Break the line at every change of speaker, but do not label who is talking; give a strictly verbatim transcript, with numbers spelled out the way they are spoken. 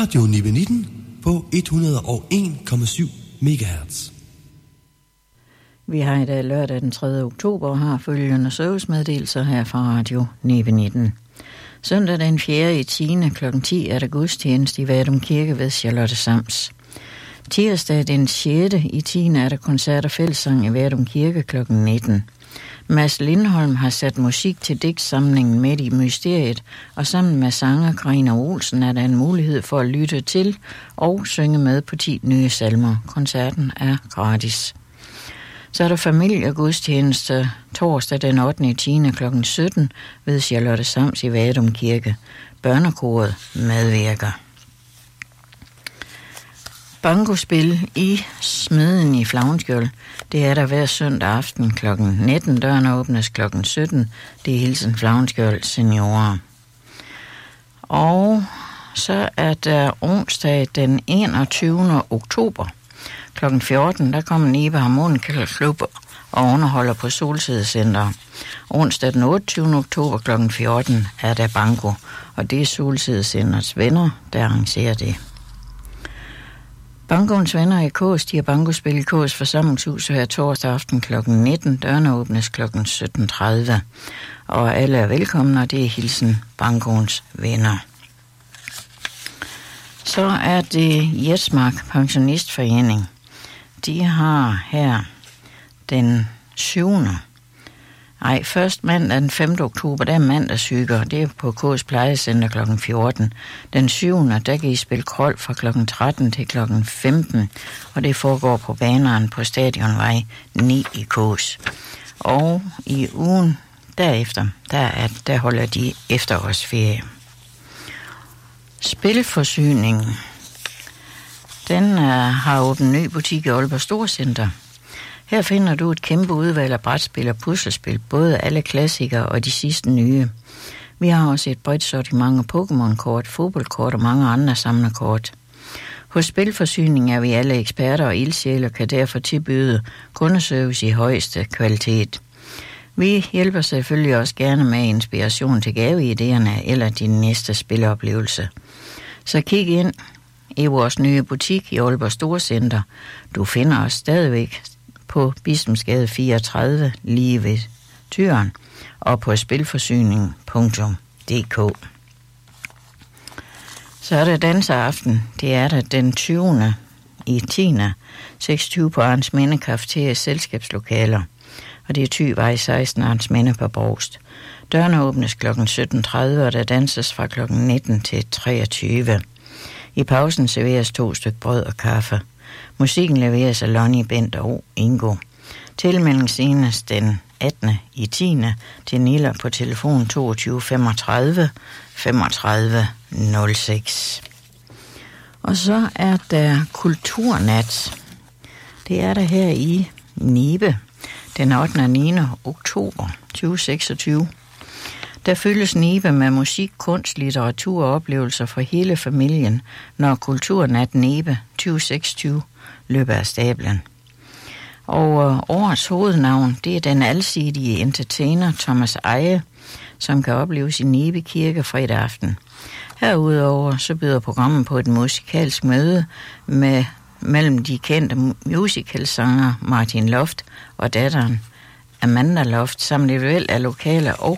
Radio Nibe nitten på et hundrede og en komma syv megahertz.
Vi har i dag lørdag den tredje oktober og har følgende servicemeddelelser her fra Radio Nibe nitten. Søndag den fjerde i tiende klokken ti er der gudstjeneste i Vadum Kirke ved Charlotte Sams. Tirsdag den sjette i tiende er der koncert og fællessang i Vadum Kirke klokken nitten. Mads Lindholm har sat musik til digtsamlingen Midt i Mysteriet, og sammen med sanger Karina Olsen er der en mulighed for at lytte til og synge med på ti nye salmer. Koncerten er gratis. Så er der familiegudstjeneste torsdag den ottende i tiende klokken sytten ved Charlotte Sams i Vadum Kirke. Børnekoret medvirker. Bankospil i Smeden i Flavnskjold. Det er der hver søndag aften klokken nitten. Dørene åbnes klokken sytten. Det er Hilsen Flavnskjold Seniorer. Og så er der onsdag den enogtyvende oktober klokken fjorten. Der kommer Nibe Harmonika Klub og underholder på Solsidecenter. Onsdag den otteogtyvende oktober klokken fjorten er der banko, og det er Solsidecenterets venner, der arrangerer det. Bankoens venner i Kås, de har bankospil i Kås forsamlingshus her torsdag aften klokken nitten. Dørene åbnes klokken sytten tredive. Og alle er velkomne, og det er Hilsen Bankoens venner. Så er det Jetsmark Pensionistforening. De har her den syvende Ej, først mandag den femte oktober, der er mandagssyge, og det er på Kås Plejecenter klokken fjorten. Den syvende der kan I spille krold fra klokken tretten til klokken femten, og det foregår på baneren på Stadionvej ni i Kås. Og i ugen derefter, der, er, der holder de efterårsferie. Spilforsyningen, den uh, har åbnet ny butik i Aalborg Storcenter. Her finder du et kæmpe udvalg af brætspil og puslespil, både alle klassikere og de sidste nye. Vi har også et bredt sortiment af Pokémon-kort, fodboldkort og mange andre samlerkort. Hos Spilforsyning er vi alle eksperter og ildsjæle og kan derfor tilbyde kundeservice i højeste kvalitet. Vi hjælper selvfølgelig også gerne med inspiration til gaveidéerne eller din næste spiloplevelse. Så kig ind i vores nye butik i Aalborg Storcenter. Du finder os stadigvæk på Bispensgade fireogtredive lige ved Tyren og på spilforsyning punktum d k. Så er der danseaften. Det er der den tyvende i tiende seksogtyve på Arnsminde Cafeteria selskabslokaler. Og det er Thyvej seksten Arnsminde på Brovst. Dørene åbnes klokken sytten tredive, og der danses fra klokken nitten til treogtyve. I pausen serveres to stykker brød og kaffe. Musikken leveres af Lonnie, Bent og Ingo. Tilmelding senest den attende i tiende til Nilla på telefon toogtyve femogtredive femogtredive nul seks. Og så er der Kulturnat. Det er der her i Nibe den ottende og niende oktober tyve seksogtyve. Der fyldes Nibe med musik, kunst, litteratur og oplevelser for hele familien, når Kulturnat Nibe tyve seksogtyve løber af stablen. Og øh, årets hovednavn, det er den alsidige entertainer Thomas Eje, som kan opleves i Nibe Kirke fredag aften. Herudover så byder programmet på et musikalsk møde med mellem de kendte musicalsanger Martin Loft og datteren Amanda Loft, samt et væld af lokale og